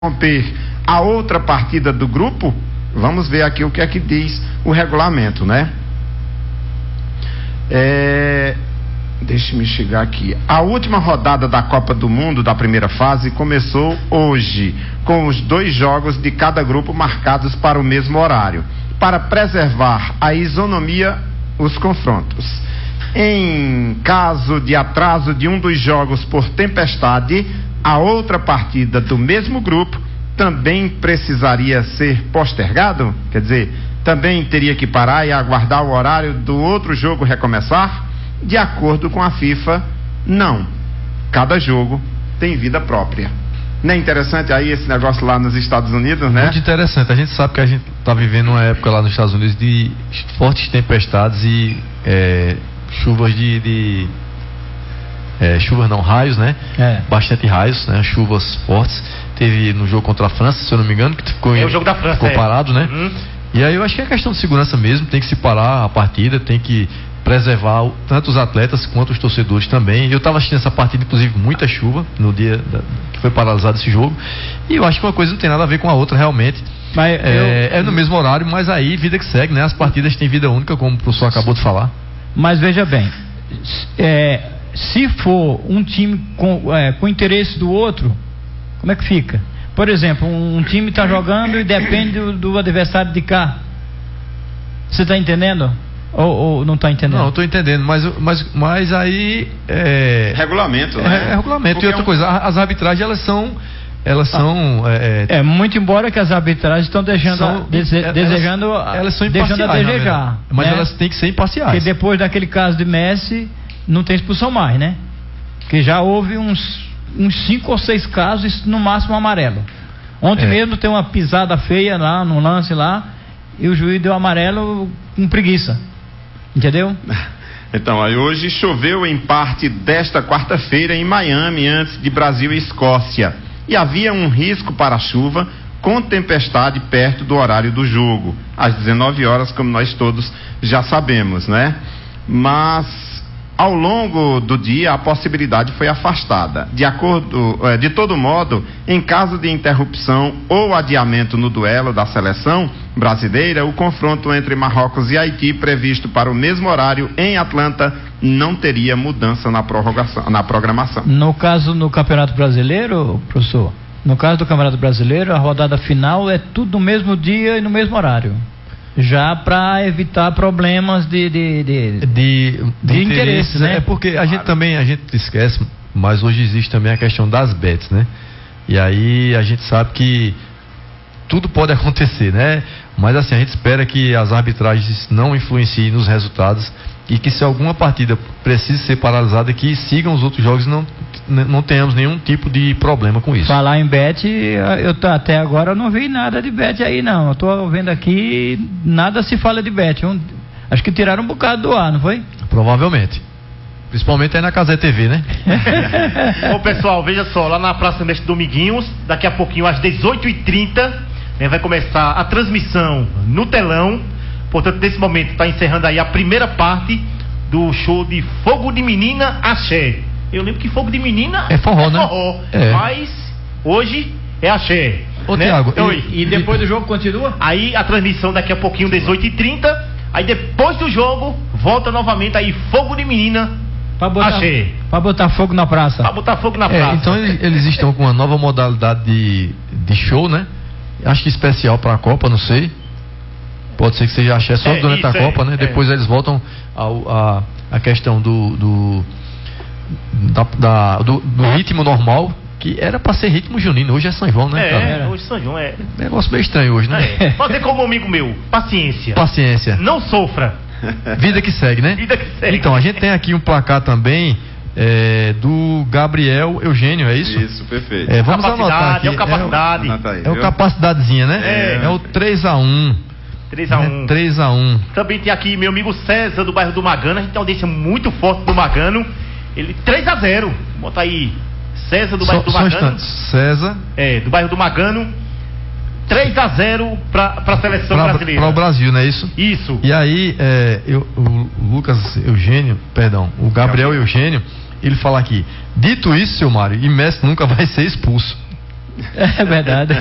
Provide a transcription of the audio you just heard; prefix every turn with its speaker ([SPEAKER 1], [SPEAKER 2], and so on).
[SPEAKER 1] romper a outra partida do grupo, vamos ver aqui o que é que diz o regulamento, né? Deixe-me chegar aqui. A última rodada da Copa do Mundo da primeira fase começou hoje, com os 2 jogos de cada grupo marcados para o mesmo horário, para preservar a isonomia, os confrontos. Em caso de atraso de um dos jogos por tempestade, a outra partida do mesmo grupo também precisaria ser postergado? Quer dizer, também teria que parar e aguardar o horário do outro jogo recomeçar? De acordo com a FIFA, não. Cada jogo tem vida própria. Não é interessante aí esse negócio lá nos Estados Unidos, né?
[SPEAKER 2] Muito interessante. A gente sabe que a gente está vivendo uma época lá nos Estados Unidos de fortes tempestades e chuvas chuvas não, raios, né? Bastante raios, né? Chuvas fortes. Teve no jogo contra a França, se eu não me engano, que ficou,
[SPEAKER 3] o jogo da França,
[SPEAKER 2] ficou parado, né? E aí eu acho que é questão de segurança mesmo, tem que se parar a partida, tem que preservar tanto os atletas quanto os torcedores também. Eu estava assistindo essa partida, inclusive, muita chuva no dia que foi paralisado esse jogo, e eu acho que uma coisa não tem nada a ver com a outra realmente. Mas é no mesmo horário, mas aí vida que segue, né? As partidas têm vida única, como o professor acabou de falar.
[SPEAKER 4] Mas veja bem, se for um time com interesse do outro, como é que fica? Por exemplo, um time está jogando e depende do adversário de cá. Você está entendendo? Ou não está entendendo?
[SPEAKER 2] Não, eu estou entendendo, mas aí
[SPEAKER 1] regulamento, né?
[SPEAKER 2] Regulamento. Porque e outra coisa, as arbitragens elas são
[SPEAKER 4] muito embora que as arbitragens estão deixando
[SPEAKER 2] elas são imparciais,
[SPEAKER 4] a desejar,
[SPEAKER 2] mas
[SPEAKER 4] né?
[SPEAKER 2] Elas têm que ser imparciais.
[SPEAKER 4] Porque depois daquele caso de Messi não tem expulsão mais, né? Porque já houve uns 5 ou 6 casos, no máximo amarelo. Ontem mesmo tem uma pisada feia lá no lance lá e o juiz deu amarelo com preguiça, entendeu?
[SPEAKER 1] Então, aí hoje choveu em parte desta quarta-feira em Miami, antes de Brasil e Escócia, e havia um risco para a chuva com tempestade perto do horário do jogo, às 19 horas, como nós todos já sabemos, né? Mas ao longo do dia a possibilidade foi afastada. De todo modo, em caso de interrupção ou adiamento no duelo da seleção brasileira, o confronto entre Marrocos e Haiti, previsto para o mesmo horário em Atlanta, não teria mudança na programação.
[SPEAKER 4] No caso, no Campeonato Brasileiro, professor, no caso do Campeonato Brasileiro, a rodada final é tudo no mesmo dia e no mesmo horário, já para evitar problemas de interesse, né?
[SPEAKER 2] É porque a gente esquece, mas hoje existe também a questão das bets, né? E aí a gente sabe que tudo pode acontecer, né? Mas assim, a gente espera que as arbitragens não influenciem nos resultados e que, se alguma partida precise ser paralisada, que sigam os outros jogos e não tenhamos nenhum tipo de problema com isso.
[SPEAKER 4] Falar em bet, até agora eu não vi nada de bet aí, não. Eu tô vendo aqui, nada se fala de bet. Acho que tiraram um bocado do ar, não foi?
[SPEAKER 2] Provavelmente. Principalmente aí na Casé TV, né?
[SPEAKER 3] Bom, pessoal, veja só, lá na Praça Mestre Dominguinhos, daqui a pouquinho, às 18h30, vai começar a transmissão no telão. Portanto, nesse momento está encerrando aí a primeira parte do show de Fogo de Menina Axé. Eu lembro que Fogo de Menina
[SPEAKER 2] é forró, né?
[SPEAKER 3] Mas hoje é Axé.
[SPEAKER 2] Ô, né? Tiago,
[SPEAKER 4] e depois do jogo continua?
[SPEAKER 3] Aí a transmissão daqui a pouquinho, 18h30. Aí depois do jogo, volta novamente aí Fogo de Menina Axé.
[SPEAKER 4] Pra botar fogo na praça.
[SPEAKER 3] Pra botar fogo na praça.
[SPEAKER 2] Então eles estão com uma nova modalidade de show, né? Acho que especial para a Copa, não sei. Pode ser que seja Axé só durante a Copa, né? Depois eles voltam a questão do ritmo normal, que era para ser ritmo junino. Hoje é São João, né?
[SPEAKER 3] Hoje São João é.
[SPEAKER 2] Negócio meio estranho hoje, né?
[SPEAKER 3] Fazer como um amigo meu, paciência.
[SPEAKER 2] Não
[SPEAKER 3] sofra.
[SPEAKER 2] Vida que segue, né?
[SPEAKER 3] Vida que segue.
[SPEAKER 2] Então, a gente tem aqui um placar também do Gabriel Eugênio, é isso?
[SPEAKER 1] Isso, perfeito.
[SPEAKER 2] Vamos anotar aqui.
[SPEAKER 3] É o capacidade.
[SPEAKER 2] É o capacidadezinha, né? É o 3-1. 3-1.
[SPEAKER 3] Também tem aqui meu amigo César, do bairro do Magano. A gente tem uma audiência muito forte do Magano. Ele 3-0. Bota aí, César, do bairro do Magano.
[SPEAKER 2] César.
[SPEAKER 3] Do bairro do Magano. 3-0 para a seleção brasileira.
[SPEAKER 2] Para o Brasil, não é isso?
[SPEAKER 3] Isso.
[SPEAKER 2] E aí, o Lucas Eugênio, o Gabriel Eugênio, ele fala aqui: dito isso, seu Mário, e Messi nunca vai ser expulso.
[SPEAKER 4] É verdade.